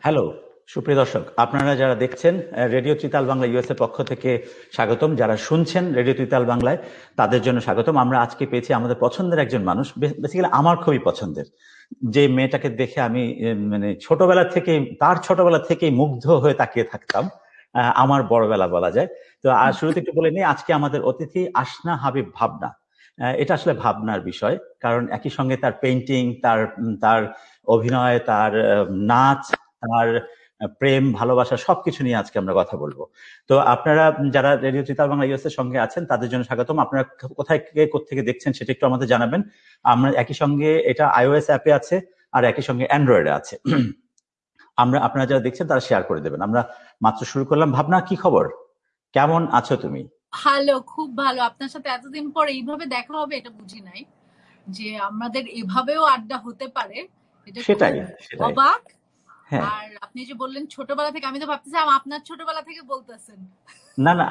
Hello, সুপ্রিয় দর্শক, আপনারা যারা দেখছেন রেডিও ত্রিতাল বাংলা ইউএস এর পক্ষ থেকে স্বাগতম। যারা শুনছেন রেডিও ত্রিতাল বাংলায়, তাদের জন্য স্বাগতম। আমরা আজকে পেয়েছি আমাদের পছন্দের একজন মানুষ, বেসিক্যালি আমার খুবই পছন্দের, যে মেয়েটাকে দেখে আমি মানে ছোটবেলা থেকেই মুগ্ধ হয়ে তাকিয়ে থাকতাম। আমার বড়বেলা বলা যায়। তো আর শুরুতে একটু বলে নিই, আজকে আমাদের অতিথি আসনা হাবিব ভাবনা। এটা আসলে ভাবনার বিষয়, কারণ একই সঙ্গে তার পেইন্টিং, তার তার অভিনয়, তার নাচ, তার প্রেম ভালোবাসা সবকিছু নিয়ে আজকে আমরা কথা বলবো। তো আপনারা যারা রেডিও চিতাল বাংলা ইউএস এর সঙ্গে আছেন, তাদের জন্য স্বাগতম। আপনারা কোথায় থেকে দেখছেন সেটা একটু আমাদের জানাবেন। আমরা একই সঙ্গে এটা iOS অ্যাপে আছে, আর একই সঙ্গে অ্যান্ড্রয়েডে আছে। আপনারা যারা দেখছেন তারা শেয়ার করে দেবেন। আমরা মাত্র শুরু করলাম। ভাবনা, কি খবর? কেমন আছো তুমি? ভালো, খুব ভালো। আপনার সাথে এতদিন পর এইভাবে দেখা হবে এটা বুঝি নাই, যে আমাদের এভাবেও আড্ডা হতে পারে। এটা সেটাই খুব সেটাই অবাক। হ্যাঁ। আর আপনি যে বললেন ছোটবেলা থেকে, আমি তো ভাবতেছি আপনার ছোটবেলা থেকে বলতেছেন। না না,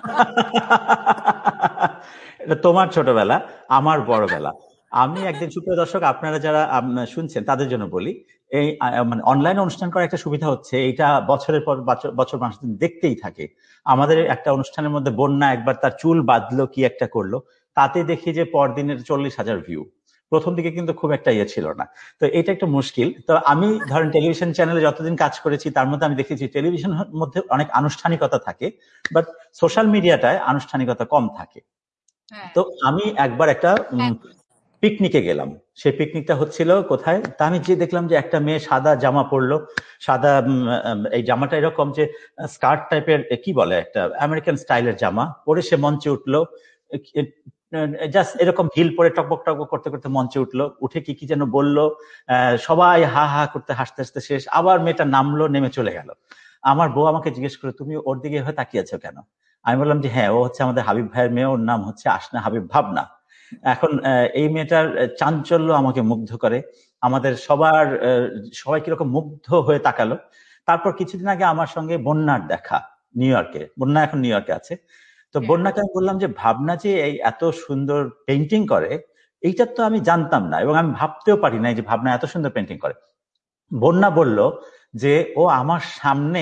এটা তোমার ছোটবেলা, আমার বড়বেলা। আমি একদিন, সুপ্রিয় দর্শক, আপনারা যারা শুনছেন তাদের জন্য বলি, এই মানে অনলাইনে অনুষ্ঠান করার একটা সুবিধা হচ্ছে, এইটা বছরের পর বছর মানুষ দেখতেই থাকে। আমাদের একটা অনুষ্ঠানের মধ্যে বন্যা একবার তার চুল বাঁধলো, কি একটা করলো, তাতে দেখি যে পরদিনের 40,000 ভিউ। প্রথম দিকে কিন্তু খুব একটা ইয়ে ছিল না। তো এটা একটা মুশকিল। তো আমি ধরেন টেলিভিশন চ্যানেলে যতদিন কাজ করেছি, তার মধ্যে আমি দেখেছি টেলিভিশনের মধ্যে অনেক আনুষ্ঠানিকতা থাকে, বাট সোশ্যাল মিডিয়াটায় আনুষ্ঠানিকতা কম থাকে। তো আমি একবার একটা পিকনিকে গেলাম। সেই পিকনিকটা হচ্ছিল কোথায়, তা আমি যে দেখলাম যে একটা মেয়ে সাদা জামা পরলো, সাদা এই জামাটা এরকম যে স্কার্ট টাইপের, কি বলে, একটা আমেরিকান স্টাইলের জামা পরে সে মঞ্চে উঠলো। জাস্ট এরকম হিল পরে টকবক টকবক করতে করতে মঞ্চে উঠলো, উঠে কি কি যেন বললো। সবাই হা হা করতে হাসতে হাসতে শেষ। আবার মেয়েটা নামলো, নেমে চলে গেল। আমার বউ আমাকে জিজ্ঞেস করে, তুমি ওর দিকে হয়ে তাকিয়ে আছো কেন? আমি বললাম যে হ্যাঁ, ও হচ্ছে আমাদের হাবিব ভাইয়ের মেয়ে, ওর নাম হচ্ছে আসনা হাবিব ভাবনা। এখন এই মেয়েটার চাঞ্চল্য আমাকে মুগ্ধ করে। আমাদের সবাই কিরকম মুগ্ধ হয়ে তাকালো। তারপর কিছুদিন আগে আমার সঙ্গে বন্যার দেখা, নিউ ইয়র্কে। বন্যা এখন নিউ ইয়র্কে আছে। তো বন্যাকে আমি বললাম যে ভাবনা যে এই এত সুন্দর পেইন্টিং করে, এইটা তো আমি জানতাম না, এবং আমি ভাবতেও পারি না যে ভাবনা এত সুন্দর পেইন্টিং করে। বন্যা বলল যে ও আমার সামনে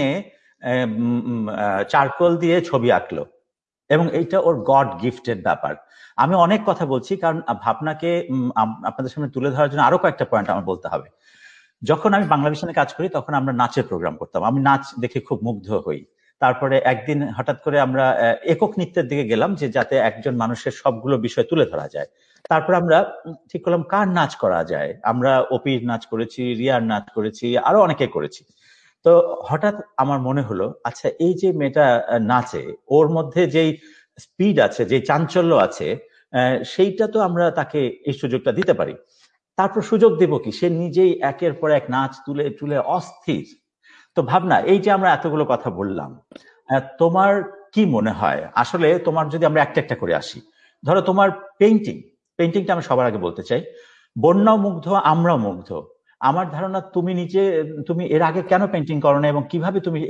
চারকোল দিয়ে ছবি আঁকলো, এবং এইটা ওর গড গিফটেড ব্যাপার। আমি অনেক কথা বলছি, কারণ ভাবনাকে আপনাদের সামনে তুলে ধরার জন্য আরো কয়েকটা পয়েন্ট আমার বলতে হবে। যখন আমি বাংলা ভিশনে কাজ করি, তখন আমরা নাচের প্রোগ্রাম করতাম। আমি নাচ দেখে খুব মুগ্ধ হই। তারপরে একদিন হঠাৎ করে আমরা একক নৃত্যের দিকে গেলাম, যে যাতে একজন মানুষের সবগুলো বিষয় তুলে ধরা যায়। তারপরে আমরা ঠিক করলাম কার নাচ করা যায়। আমরা অপির নাচ করেছি, রিয়ার নাচ করেছি, আরো অনেকে করেছি। তো হঠাৎ আমার মনে হলো, আচ্ছা, এই যে মেয়েটা নাচে, ওর মধ্যে যেই স্পিড আছে, যে চাঞ্চল্য আছে, সেইটা তো আমরা তাকে এই সুযোগটা দিতে পারি। তারপর সুযোগ দেব কি, সে নিজেই একের পর এক নাচ তুলে তুলে অস্থির। তো ভাবনা, এই যে আমরা এতগুলো কথা বললাম, তোমার কি মনে হয় আসলে, তোমার যদি আমরা একটা একটা করে আসি, ধরো তোমার পেইন্টিংটা আমি সবার আগে বলতে চাই। বন্যাও মুগ্ধ, আমরাও মুগ্ধ। আমার ধারণা তুমি এর আগে কেন পেইন্টিং করো না, এবং কিভাবে তুমি